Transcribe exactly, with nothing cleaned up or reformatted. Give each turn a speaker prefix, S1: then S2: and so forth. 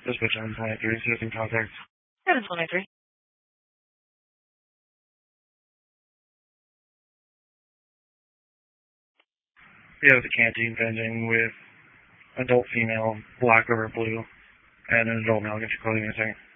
S1: Dispatch seven twenty-three, citizen contact.
S2: seven twenty-three.
S1: Yeah, with a canteen pending with adult female, black over blue, and an adult male. Get your clothing in a second.